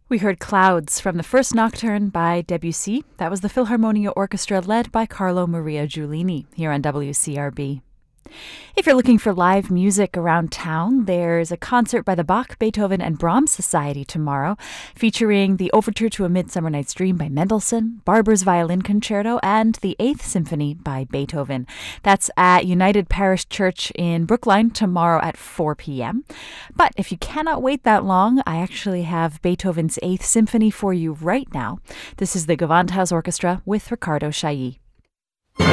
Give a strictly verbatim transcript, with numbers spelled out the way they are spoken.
We heard Clouds from the first nocturne by Debussy. That was the Philharmonia Orchestra led by Carlo Maria Giulini here on W C R B. If you're looking for live music around town, there's a concert by the Bach, Beethoven, and Brahms Society tomorrow, featuring the Overture to a Midsummer Night's Dream by Mendelssohn, Barber's Violin Concerto, and the Eighth Symphony by Beethoven. That's at United Parish Church in Brookline tomorrow at four p.m. But if you cannot wait that long, I actually have Beethoven's Eighth Symphony for you right now. This is the Gewandhaus Orchestra with Ricardo Chailly.